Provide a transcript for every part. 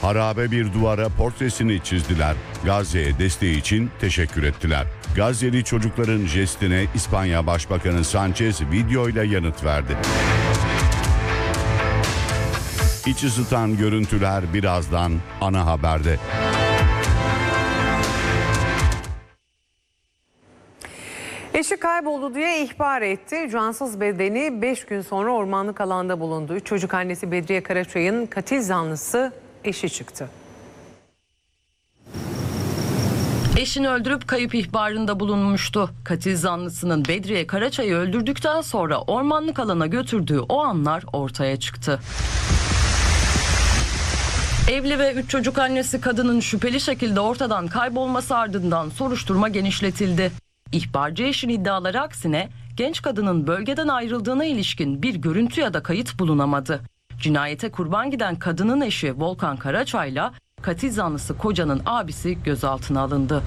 Harabe bir duvara portresini çizdiler. Gazze'ye desteği için teşekkür ettiler. Gazze'li çocukların jestine İspanya Başbakanı Sanchez videoyla yanıt verdi. İç ısıtan görüntüler birazdan ana haberde. Eşi kayboldu diye ihbar etti. Cansız bedeni 5 gün sonra ormanlık alanda bulundu. Çocuk annesi Bedriye Karaçay'ın katil zanlısı eşi çıktı. Eşini öldürüp kayıp ihbarında bulunmuştu. Katil zanlısının Bedriye Karaçay'ı öldürdükten sonra ormanlık alana götürdüğü o anlar ortaya çıktı. Evli ve 3 çocuk annesi kadının şüpheli şekilde ortadan kaybolması ardından soruşturma genişletildi. İhbarcı eşin iddiaları aksine genç kadının bölgeden ayrıldığına ilişkin bir görüntü ya da kayıt bulunamadı. Cinayete kurban giden kadının eşi Volkan Karaçay'la katil zanlısı kocanın abisi gözaltına alındı.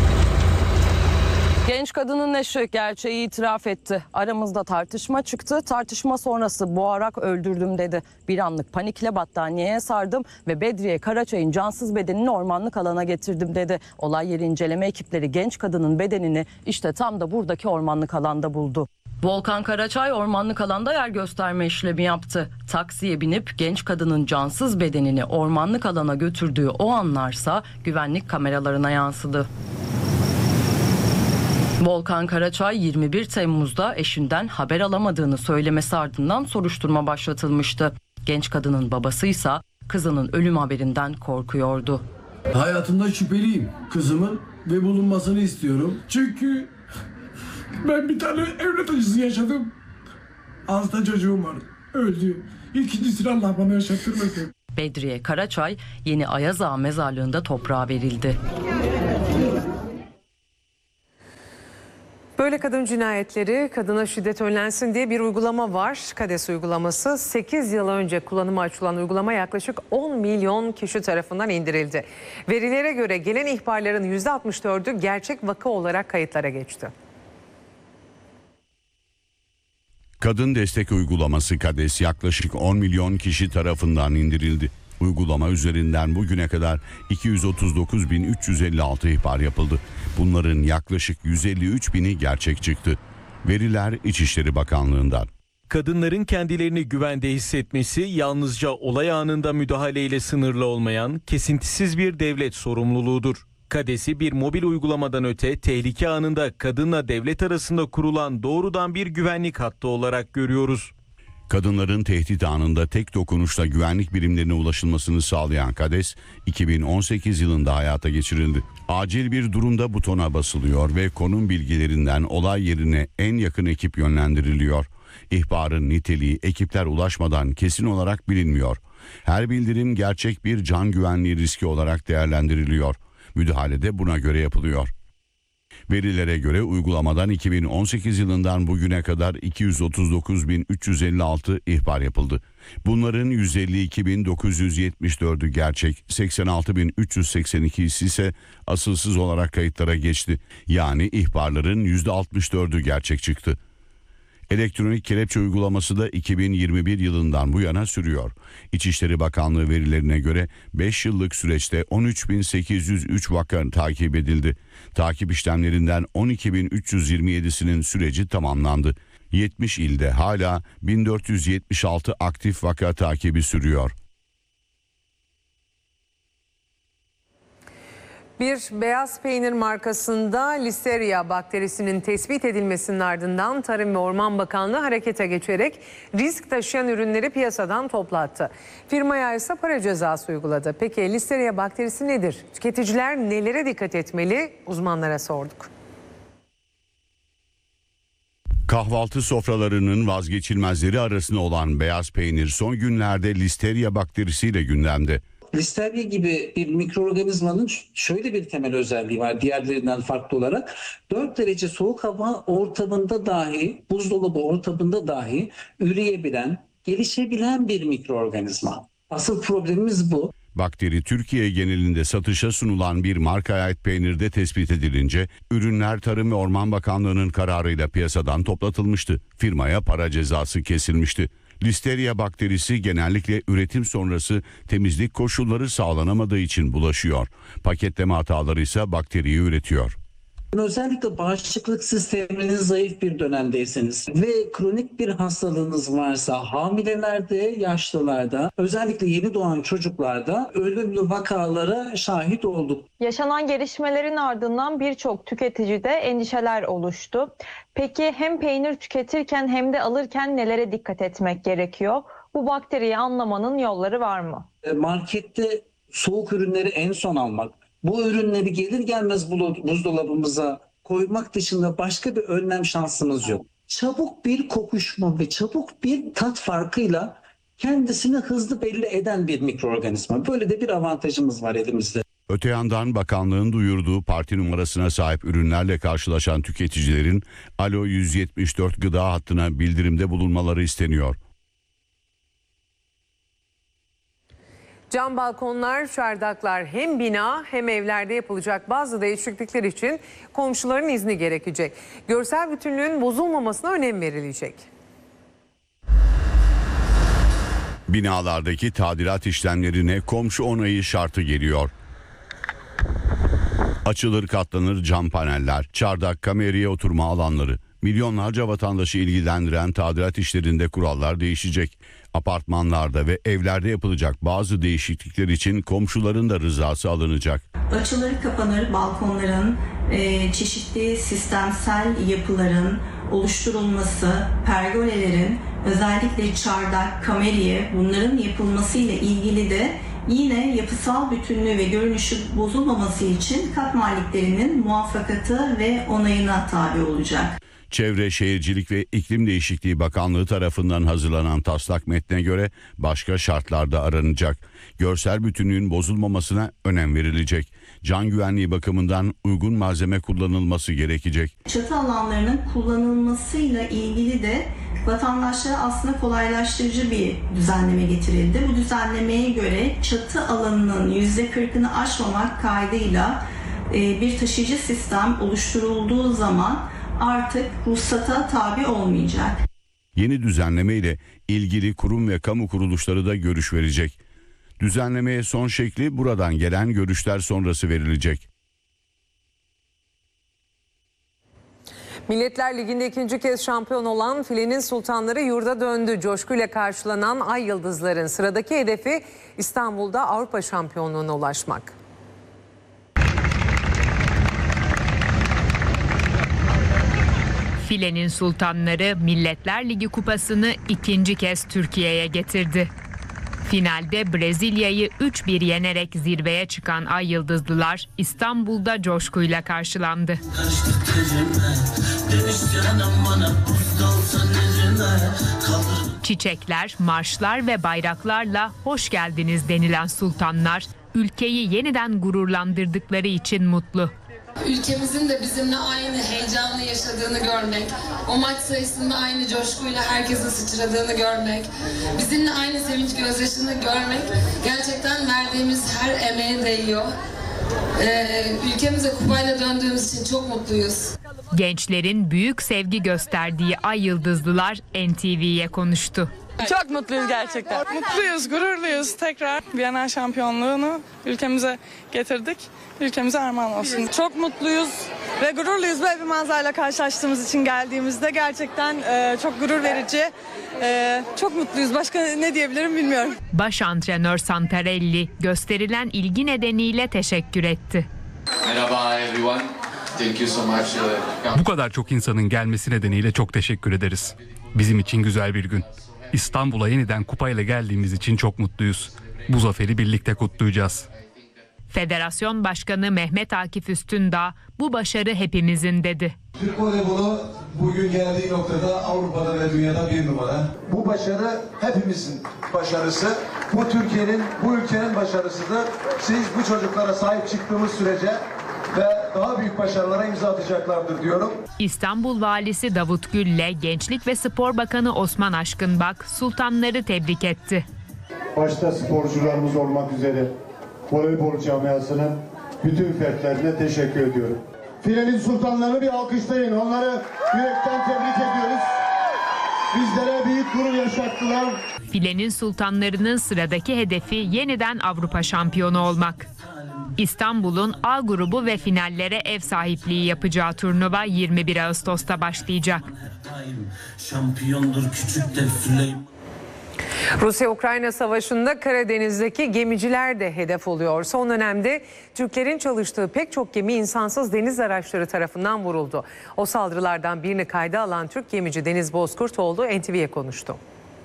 Genç kadının eşi gerçeği itiraf etti. Aramızda tartışma çıktı. Tartışma sonrası boğarak öldürdüm dedi. Bir anlık panikle battaniyeye sardım ve Bedriye Karaçay'ın cansız bedenini ormanlık alana getirdim dedi. Olay yeri inceleme ekipleri genç kadının bedenini işte tam da buradaki ormanlık alanda buldu. Volkan Karaçay ormanlık alanda yer gösterme işlemi yaptı. Taksiye binip genç kadının cansız bedenini ormanlık alana götürdüğü o anlarsa güvenlik kameralarına yansıdı. Volkan Karaçay 21 Temmuz'da eşinden haber alamadığını söylemesi ardından soruşturma başlatılmıştı. Genç kadının babasıysa kızının ölüm haberinden korkuyordu. Hayatımda şüpheliyim kızımın ve bulunmasını istiyorum. Çünkü ben bir tane evlat acısı yaşadım. Hasta çocuğum var. Öldü. İkincisini Allah bana yaşattırmadı. Bedriye Karaçay Yeni Ayazağa mezarlığında toprağa verildi. Böyle kadın cinayetleri, kadına şiddet önlensin diye bir uygulama var. KADES uygulaması 8 yıl önce kullanıma açılan uygulama yaklaşık 10 milyon kişi tarafından indirildi. Verilere göre gelen ihbarların %64'ü gerçek vaka olarak kayıtlara geçti. Kadın destek uygulaması KADES yaklaşık 10 milyon kişi tarafından indirildi. Uygulama üzerinden bugüne kadar 239.356 ihbar yapıldı. Bunların yaklaşık 153.000'i gerçek çıktı. Veriler İçişleri Bakanlığı'ndan. Kadınların kendilerini güvende hissetmesi yalnızca olay anında müdahaleyle sınırlı olmayan kesintisiz bir devlet sorumluluğudur. KADES'i bir mobil uygulamadan öte tehlike anında kadınla devlet arasında kurulan doğrudan bir güvenlik hattı olarak görüyoruz. Kadınların tehdit anında tek dokunuşla güvenlik birimlerine ulaşılmasını sağlayan KADES 2018 yılında hayata geçirildi. Acil bir durumda butona basılıyor ve konum bilgilerinden olay yerine en yakın ekip yönlendiriliyor. İhbarın niteliği ekipler ulaşmadan kesin olarak bilinmiyor. Her bildirim gerçek bir can güvenliği riski olarak değerlendiriliyor. Müdahale de buna göre yapılıyor. Verilere göre uygulamadan 2018 yılından bugüne kadar 239.356 ihbar yapıldı. Bunların 152.974'ü gerçek, 86.382'si ise asılsız olarak kayıtlara geçti. Yani ihbarların %64'ü gerçek çıktı. Elektronik kelepçe uygulaması da 2021 yılından bu yana sürüyor. İçişleri Bakanlığı verilerine göre 5 yıllık süreçte 13.803 vaka takip edildi. Takip işlemlerinden 12.327'sinin süreci tamamlandı. 70 ilde hala 1476 aktif vaka takibi sürüyor. Bir beyaz peynir markasında Listeria bakterisinin tespit edilmesinin ardından Tarım ve Orman Bakanlığı harekete geçerek risk taşıyan ürünleri piyasadan toplattı. Firmaya ise para cezası uyguladı. Peki Listeria bakterisi nedir? Tüketiciler nelere dikkat etmeli? Uzmanlara sorduk. Kahvaltı sofralarının vazgeçilmezleri arasında olan beyaz peynir son günlerde Listeria bakterisiyle gündemde. Listeria gibi bir mikroorganizmanın şöyle bir temel özelliği var diğerlerinden farklı olarak. 4 derece soğuk hava ortamında dahi, buzdolabı ortamında dahi üreyebilen, gelişebilen bir mikroorganizma. Asıl problemimiz bu. Bakteri Türkiye genelinde satışa sunulan bir markaya ait peynirde tespit edilince ürünler Tarım ve Orman Bakanlığı'nın kararıyla piyasadan toplatılmıştı. Firmaya para cezası kesilmişti. Listeria bakterisi genellikle üretim sonrası temizlik koşulları sağlanamadığı için bulaşıyor. Paketleme hataları ise bakteriyi üretiyor. Özellikle bağışıklık sisteminiz zayıf bir dönemdeyseniz ve kronik bir hastalığınız varsa hamilelerde, yaşlılarda, özellikle yeni doğan çocuklarda ölümlü vakalara şahit olduk. Yaşanan gelişmelerin ardından birçok tüketicide endişeler oluştu. Peki hem peynir tüketirken hem de alırken nelere dikkat etmek gerekiyor? Bu bakteriyi anlamanın yolları var mı? Markette soğuk ürünleri en son almak, bu ürünleri gelir gelmez buzdolabımıza koymak dışında başka bir önlem şansımız yok. Çabuk bir kokuşma ve çabuk bir tat farkıyla kendisini hızlı belli eden bir mikroorganizma. Böyle de bir avantajımız var elimizde. Öte yandan bakanlığın duyurduğu parti numarasına sahip ürünlerle karşılaşan tüketicilerin Alo 174 gıda hattına bildirimde bulunmaları isteniyor. Cam balkonlar, çardaklar hem bina hem evlerde yapılacak bazı değişiklikler için komşuların izni gerekecek. Görsel bütünlüğün bozulmamasına önem verilecek. Binalardaki tadilat işlemlerine komşu onayı şartı geliyor. Açılır katlanır cam paneller, çardak, kameriye oturma alanları. Milyonlarca vatandaşı ilgilendiren tadilat işlerinde kurallar değişecek. Apartmanlarda ve evlerde yapılacak bazı değişiklikler için komşuların da rızası alınacak. Açılır kapanır balkonların, çeşitli sistemsel yapıların oluşturulması, pergolelerin, özellikle çardak, kameriye bunların yapılmasıyla ilgili de yine yapısal bütünlüğü ve görünüşü bozulmaması için kat maliklerinin muvaffakatı ve onayına tabi olacak. Çevre, Şehircilik ve İklim Değişikliği Bakanlığı tarafından hazırlanan taslak metne göre başka şartlarda aranacak. Görsel bütünlüğün bozulmamasına önem verilecek. Can güvenliği bakımından uygun malzeme kullanılması gerekecek. Çatı alanlarının kullanılmasıyla ilgili de vatandaşlara aslında kolaylaştırıcı bir düzenleme getirildi. Bu düzenlemeye göre çatı alanının %40'ını aşmamak kaydıyla bir taşıyıcı sistem oluşturulduğu zaman artık ruhsata tabi olmayacak. Yeni düzenleme ile ilgili kurum ve kamu kuruluşları da görüş verecek. Düzenlemeye son şekli buradan gelen görüşler sonrası verilecek. Milletler Ligi'nde ikinci kez şampiyon olan Filenin Sultanları yurda döndü. Coşkuyla karşılanan Ay Yıldızların sıradaki hedefi İstanbul'da Avrupa şampiyonluğuna ulaşmak. Filenin Sultanları Milletler Ligi kupasını ikinci kez Türkiye'ye getirdi. Finalde Brezilya'yı 3-1 yenerek zirveye çıkan Ay Yıldızlılar İstanbul'da coşkuyla karşılandı. Çiçekler, marşlar ve bayraklarla hoş geldiniz denilen sultanlar ülkeyi yeniden gururlandırdıkları için mutlu. Ülkemizin de bizimle aynı heyecanlı yaşadığını görmek, o maç sayısında aynı coşkuyla herkesin sıçradığını görmek, bizimle aynı sevinç gözyaşını görmek gerçekten verdiğimiz her emeğe değiyor. Ülkemize kupayla döndüğümüz için çok mutluyuz. Gençlerin büyük sevgi gösterdiği Ay Yıldızlılar NTV'ye konuştu. Çok mutluyuz gerçekten. Mutluyuz, gururluyuz. Tekrar Viyana şampiyonluğunu ülkemize getirdik. Ülkemize armağan olsun. Çok mutluyuz ve gururluyuz. Böyle bir manzarayla karşılaştığımız için geldiğimizde gerçekten çok gurur verici. Çok mutluyuz. Başka ne diyebilirim bilmiyorum. Baş antrenör Santarelli gösterilen ilgi nedeniyle teşekkür etti. Merhaba everyone. Thank you so much. Bu kadar çok insanın gelmesi nedeniyle çok teşekkür ederiz. Bizim için güzel bir gün. İstanbul'a yeniden kupayla geldiğimiz için çok mutluyuz. Bu zaferi birlikte kutlayacağız. Federasyon Başkanı Mehmet Akif Üstündağ bu başarı hepimizin dedi. Türk voleybolu bugün geldiği noktada Avrupa'da ve dünyada bir numara. Bu başarı hepimizin başarısı. Bu Türkiye'nin, bu ülkenin başarısıdır. Siz bu çocuklara sahip çıktığımız sürece ve daha büyük başarılara imza atacaklardır diyorum. İstanbul Valisi Davut Gül'le Gençlik ve Spor Bakanı Osman Aşkınbak sultanları tebrik etti. Başta sporcularımız olmak üzere voleybol camiasının bütün fertlerine teşekkür ediyorum. Filenin sultanlarını bir alkışlayın. Onları yürekten tebrik ediyoruz. bizlere büyük gurur yaşattılar. Filenin sultanlarının sıradaki hedefi yeniden Avrupa şampiyonu olmak. İstanbul'un A grubu ve finallere ev sahipliği yapacağı turnuva 21 Ağustos'ta başlayacak. Şampiyondur küçük dev Süleyman. Rusya-Ukrayna savaşında Karadeniz'deki gemiciler de hedef oluyor. Son dönemde Türklerin çalıştığı pek çok gemi insansız deniz araçları tarafından vuruldu. O saldırılardan birini kayda alan Türk gemici Deniz Bozkurtoğlu NTV'ye konuştu.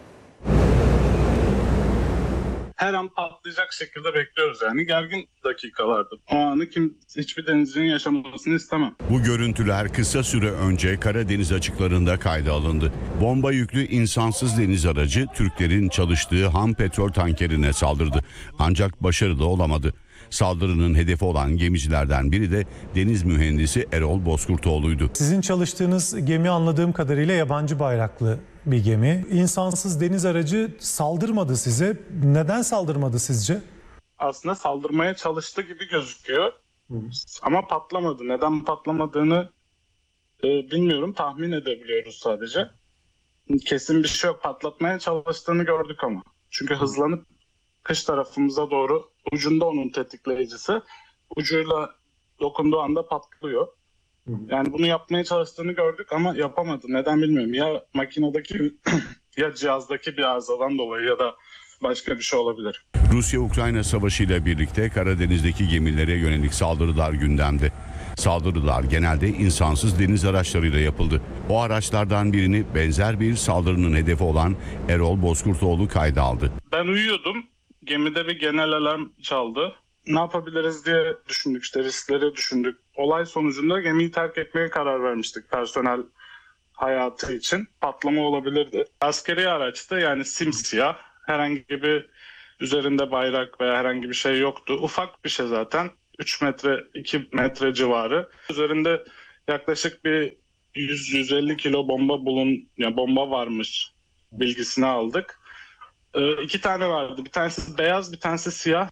Her an patlayacak şekilde bekliyoruz yani. Gergin dakikalardı. O anı hiçbir denizcinin yaşamasını istemem. Bu görüntüler kısa süre önce Karadeniz açıklarında kayda alındı. Bomba yüklü insansız deniz aracı Türklerin çalıştığı ham petrol tankerine saldırdı. Ancak başarılı olamadı. Saldırının hedefi olan gemicilerden biri de deniz mühendisi Erol Bozkurtoğlu'ydu. Sizin çalıştığınız gemi anladığım kadarıyla yabancı bayraklı bir gemi. İnsansız deniz aracı saldırmadı size. Neden saldırmadı sizce? Aslında saldırmaya çalıştı gibi gözüküyor. Ama patlamadı. Neden patlamadığını bilmiyorum. Tahmin edebiliyoruz sadece. Kesin bir şey yok. Patlatmaya çalıştığını gördük ama. Çünkü hızlanıp kış tarafımıza doğru, ucunda onun tetikleyicisi, ucuyla dokunduğu anda patlıyor. Yani bunu yapmaya çalıştığını gördük ama yapamadı. Neden bilmiyorum. Ya makinedeki ya cihazdaki bir arızadan dolayı ya da başka bir şey olabilir. Rusya-Ukrayna savaşı ile birlikte Karadeniz'deki gemilere yönelik saldırılar gündemde. Saldırılar genelde insansız deniz araçlarıyla yapıldı. O araçlardan birini benzer bir saldırının hedefi olan Erol Bozkurtoğlu kayda aldı. Ben uyuyordum. Gemide bir genel alarm çaldı. Ne yapabiliriz diye düşündük, işte riskleri düşündük. Olay sonucunda gemiyi terk etmeye karar vermiştik personel hayatı için. Patlama olabilirdi. Askeri araçtı, yani simsiyah. Herhangi bir üzerinde bayrak veya herhangi bir şey yoktu. Ufak bir şey zaten. 3 metre, 2 metre civarı. Üzerinde yaklaşık bir 100-150 kilo bomba varmış bilgisini aldık. 2 tane vardı. Bir tanesi beyaz, bir tanesi siyah.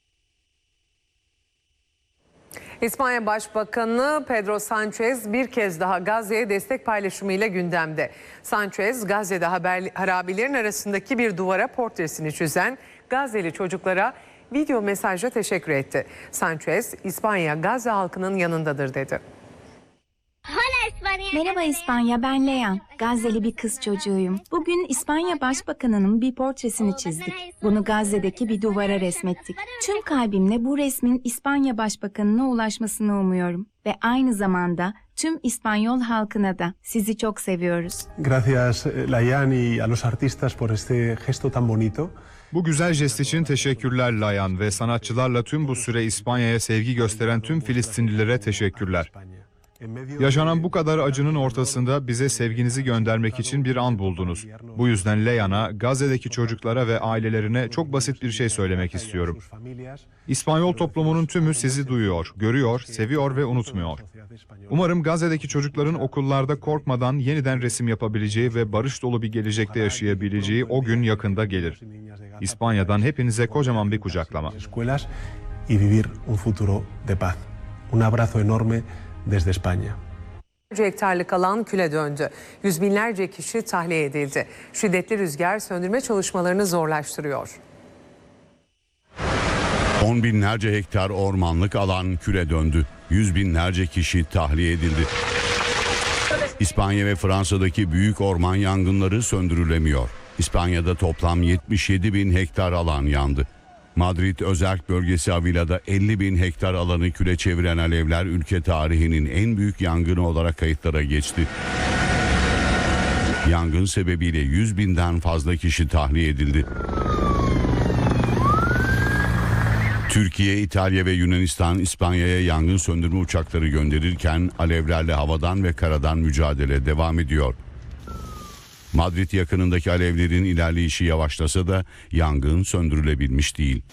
İspanya Başbakanı Pedro Sánchez bir kez daha Gazze'ye destek paylaşımıyla gündemde. Sánchez, Gazze'de harabelerin arasındaki bir duvara portresini çizen Gazze'li çocuklara video mesajla teşekkür etti. Sánchez, İspanya Gazze halkının yanındadır dedi. Merhaba İspanya, ben Leyan. Gazze'li bir kız çocuğuyum. Bugün İspanya Başbakanı'nın bir portresini çizdik. Bunu Gazze'deki bir duvara resmettik. Tüm kalbimle bu resmin İspanya Başbakanı'na ulaşmasını umuyorum. Ve aynı zamanda tüm İspanyol halkına da sizi çok seviyoruz. Gracias Leyan y a los artistas por este gesto tan bonito. Bu güzel jest için teşekkürler Layan ve sanatçılarla tüm bu süre İspanya'ya sevgi gösteren tüm Filistinlilere teşekkürler. Yaşanan bu kadar acının ortasında bize sevginizi göndermek için bir an buldunuz. Bu yüzden Leyan'a, Gazze'deki çocuklara ve ailelerine çok basit bir şey söylemek istiyorum. İspanyol toplumunun tümü sizi duyuyor, görüyor, seviyor ve unutmuyor. Umarım Gazze'deki çocukların okullarda korkmadan yeniden resim yapabileceği ve barış dolu bir gelecekte yaşayabileceği o gün yakında gelir. İspanya'dan hepinize kocaman bir kucaklama. Un abrazo enorme desde España. Hektarlık alan küle döndü. Yüz binlerce kişi tahliye edildi. Şiddetli rüzgar söndürme çalışmalarını zorlaştırıyor. 10 binlerce hektar ormanlık alan küle döndü. Yüz binlerce kişi tahliye edildi. İspanya ve Fransa'daki büyük orman yangınları söndürülemiyor. İspanya'da toplam 77 bin hektar alan yandı. Madrid özerk bölgesi Avila'da 50 bin hektar alanı küle çeviren alevler ülke tarihinin en büyük yangını olarak kayıtlara geçti. Yangın sebebiyle 100 binden fazla kişi tahliye edildi. Türkiye, İtalya ve Yunanistan İspanya'ya yangın söndürme uçakları gönderirken alevlerle havadan ve karadan mücadele devam ediyor. Madrid yakınındaki alevlerin ilerleyişi yavaşlasa da yangın söndürülebilmiş değil.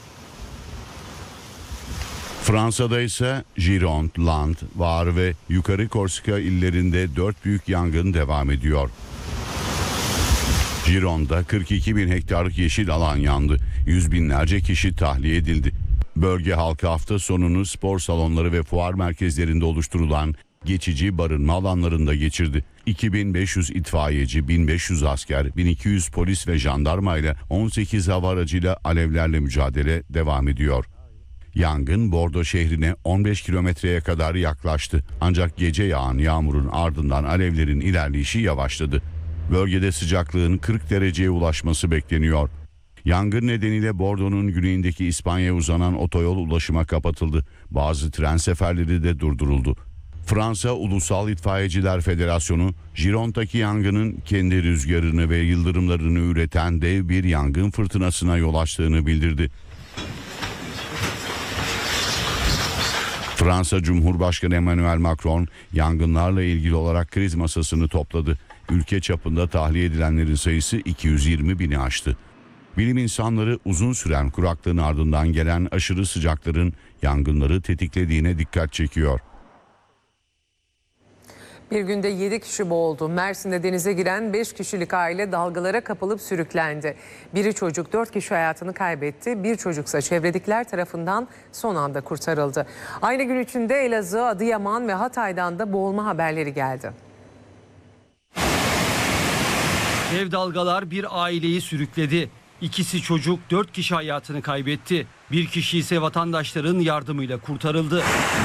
Fransa'da ise Gironde, Land, Var ve Yukarı Korsika illerinde 4 büyük yangın devam ediyor. Gironde'da 42 bin hektarlık yeşil alan yandı. Yüz binlerce kişi tahliye edildi. Bölge halkı hafta sonunu spor salonları ve fuar merkezlerinde oluşturulan geçici barınma alanlarında geçirdi. 2500 itfaiyeci, 1500 asker, 1200 polis ve jandarma ile 18 hava aracıyla alevlerle mücadele devam ediyor. Yangın Bordo şehrine 15 kilometreye kadar yaklaştı. Ancak gece yağan yağmurun ardından alevlerin ilerleyişi yavaşladı. Bölgede sıcaklığın 40 dereceye ulaşması bekleniyor. Yangın nedeniyle Bordo'nun güneyindeki İspanya'ya uzanan otoyol ulaşıma kapatıldı. Bazı tren seferleri de durduruldu. Fransa Ulusal İtfaiyeciler Federasyonu, Giron'daki yangının kendi rüzgarını ve yıldırımlarını üreten dev bir yangın fırtınasına yol açtığını bildirdi. Fransa Cumhurbaşkanı Emmanuel Macron yangınlarla ilgili olarak kriz masasını topladı. Ülke çapında tahliye edilenlerin sayısı 220 bini aştı. Bilim insanları uzun süren kuraklığın ardından gelen aşırı sıcakların yangınları tetiklediğine dikkat çekiyor. Bir günde 7 kişi boğuldu. Mersin'de denize giren 5 kişilik aile dalgalara kapılıp sürüklendi. Biri çocuk, 4 kişi hayatını kaybetti. Bir çocuksa çevredekiler tarafından son anda kurtarıldı. Aynı gün içinde Elazığ, Adıyaman ve Hatay'dan da boğulma haberleri geldi. Dev dalgalar bir aileyi sürükledi. İkisi çocuk, 4 kişi hayatını kaybetti. Bir kişi ise vatandaşların yardımıyla kurtarıldı.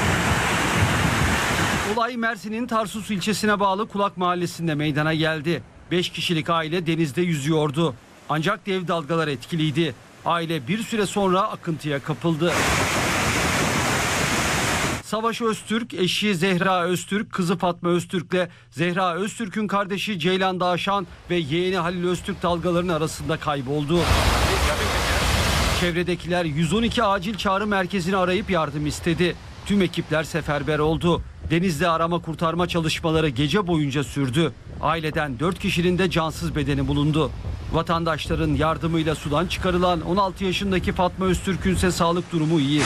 Olay Mersin'in Tarsus ilçesine bağlı Kulak Mahallesi'nde meydana geldi. 5 kişilik aile denizde yüzüyordu. Ancak dev dalgalar etkiliydi. Aile bir süre sonra akıntıya kapıldı. Savaş Öztürk, eşi Zehra Öztürk, kızı Fatma Öztürk'le Zehra Öztürk'ün kardeşi Ceylan Dağşan ve yeğeni Halil Öztürk dalgaların arasında kayboldu. Çevredekiler 112 acil çağrı merkezini arayıp yardım istedi. Tüm ekipler seferber oldu. Denizde arama kurtarma çalışmaları gece boyunca sürdü. Aileden 4 kişinin de cansız bedeni bulundu. Vatandaşların yardımıyla sudan çıkarılan 16 yaşındaki Fatma Öztürk'ün ise sağlık durumu iyi.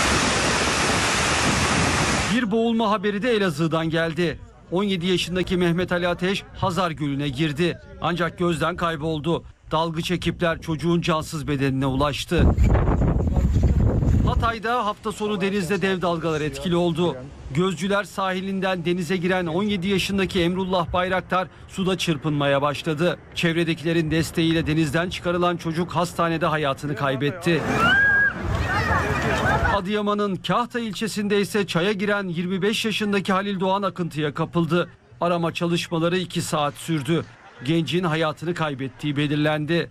Bir boğulma haberi de Elazığ'dan geldi. 17 yaşındaki Mehmet Ali Ateş Hazar Gölü'ne girdi. Ancak gözden kayboldu. Dalgıç ekipler çocuğun cansız bedenine ulaştı. Hatay'da hafta sonu denizde dev dalgalar etkili oldu. Gözcüler sahilinden denize giren 17 yaşındaki Emrullah Bayraktar suda çırpınmaya başladı. Çevredekilerin desteğiyle denizden çıkarılan çocuk hastanede hayatını kaybetti. Adıyaman'ın Kahta ilçesinde ise çaya giren 25 yaşındaki Halil Doğan akıntıya kapıldı. Arama çalışmaları 2 saat sürdü. Gencin hayatını kaybettiği belirlendi.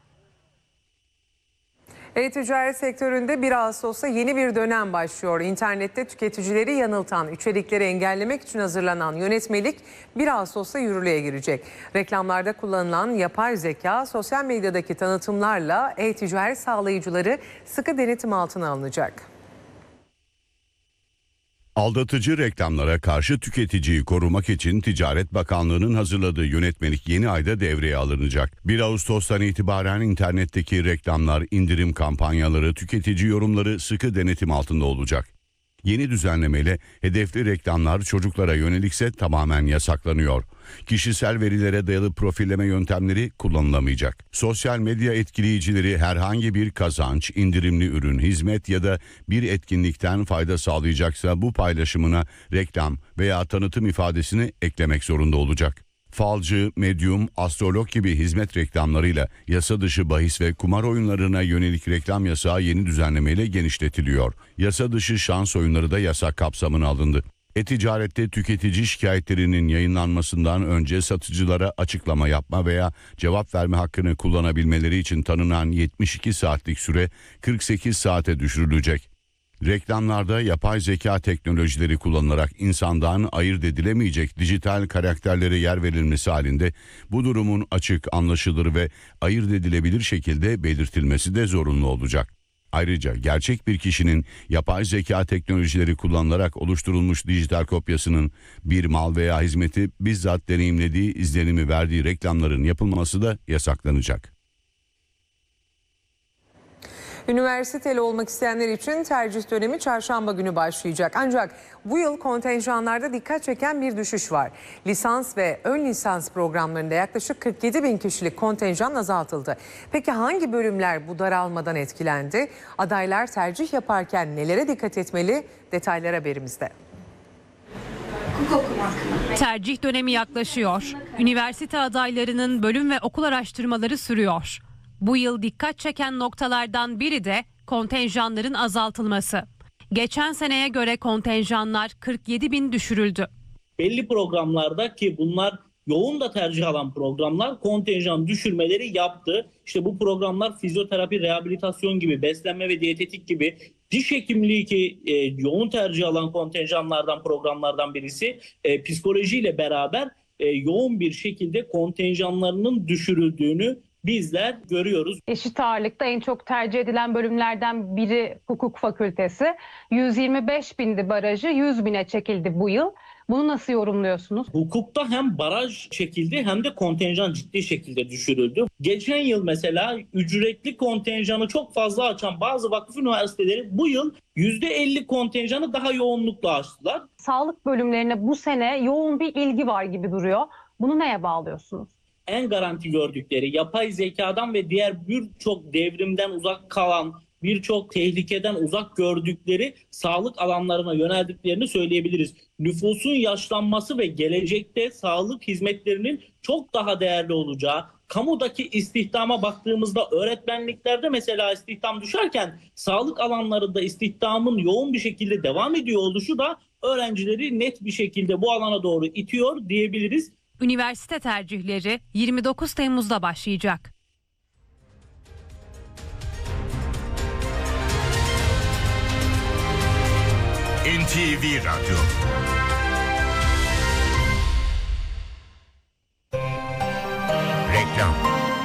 E-ticaret sektöründe 1 Ağustos'ta yeni bir dönem başlıyor. İnternette tüketicileri yanıltan içerikleri engellemek için hazırlanan yönetmelik 1 Ağustos'ta yürürlüğe girecek. Reklamlarda kullanılan yapay zeka, sosyal medyadaki tanıtımlarla e-ticaret sağlayıcıları sıkı denetim altına alınacak. Aldatıcı reklamlara karşı tüketiciyi korumak için Ticaret Bakanlığı'nın hazırladığı yönetmelik yeni ayda devreye alınacak. 1 Ağustos'tan itibaren internetteki reklamlar, indirim kampanyaları, tüketici yorumları sıkı denetim altında olacak. Yeni düzenlemeyle hedefli reklamlar çocuklara yönelikse tamamen yasaklanıyor. Kişisel verilere dayalı profilleme yöntemleri kullanılamayacak. Sosyal medya etkileyicileri herhangi bir kazanç, indirimli ürün, hizmet ya da bir etkinlikten fayda sağlayacaksa bu paylaşımına reklam veya tanıtım ifadesini eklemek zorunda olacak. Falcı, medyum, astrolog gibi hizmet reklamlarıyla yasa dışı bahis ve kumar oyunlarına yönelik reklam yasağı yeni düzenlemeyle genişletiliyor. Yasa dışı şans oyunları da yasak kapsamına alındı. E-ticarette tüketici şikayetlerinin yayınlanmasından önce satıcılara açıklama yapma veya cevap verme hakkını kullanabilmeleri için tanınan 72 saatlik süre 48 saate düşürülecek. Reklamlarda yapay zeka teknolojileri kullanılarak insandan ayırt edilemeyecek dijital karakterlere yer verilmesi halinde bu durumun açık, anlaşılır ve ayırt edilebilir şekilde belirtilmesi de zorunlu olacak. Ayrıca gerçek bir kişinin yapay zeka teknolojileri kullanılarak oluşturulmuş dijital kopyasının bir mal veya hizmeti bizzat deneyimlediği izlenimi verdiği reklamların yapılması da yasaklanacak. Üniversiteli olmak isteyenler için tercih dönemi çarşamba günü başlayacak. Ancak bu yıl kontenjanlarda dikkat çeken bir düşüş var. Lisans ve ön lisans programlarında yaklaşık 47 bin kişilik kontenjan azaltıldı. Peki hangi bölümler bu daralmadan etkilendi? Adaylar tercih yaparken nelere dikkat etmeli? Detaylar haberimizde. hukuk okumak mı? Tercih dönemi yaklaşıyor. Üniversite adaylarının bölüm ve okul araştırmaları sürüyor. Bu yıl dikkat çeken noktalardan biri de kontenjanların azaltılması. Geçen seneye göre kontenjanlar 47 bin düşürüldü. Belli programlarda, ki bunlar yoğun da tercih alan programlar, kontenjan düşürmeleri yaptı. İşte bu programlar fizyoterapi, rehabilitasyon gibi, beslenme ve diyetetik gibi, diş hekimliği ki yoğun tercih alan kontenjanlardan, programlardan birisi, psikolojiyle beraber yoğun bir şekilde kontenjanlarının düşürüldüğünü bizler görüyoruz. Eşit ağırlıkta en çok tercih edilen bölümlerden biri hukuk fakültesi. 125 bindi barajı, 100 bine çekildi bu yıl. Bunu nasıl yorumluyorsunuz? Hukukta hem baraj çekildi hem de kontenjan ciddi şekilde düşürüldü. Geçen yıl mesela ücretli kontenjanı çok fazla açan bazı vakıf üniversiteleri bu yıl %50 kontenjanı daha yoğunlukla açtılar. Sağlık bölümlerine bu sene yoğun bir ilgi var gibi duruyor. Bunu neye bağlıyorsunuz? En garanti gördükleri, yapay zekadan ve diğer birçok devrimden uzak kalan, birçok tehlikeden uzak gördükleri sağlık alanlarına yöneldiklerini söyleyebiliriz. Nüfusun yaşlanması ve gelecekte sağlık hizmetlerinin çok daha değerli olacağı, kamudaki istihdama baktığımızda öğretmenliklerde mesela istihdam düşerken sağlık alanlarında istihdamın yoğun bir şekilde devam ediyor oluşu da öğrencileri net bir şekilde bu alana doğru itiyor diyebiliriz. Üniversite tercihleri 29 Temmuz'da başlayacak. NTV Radyo.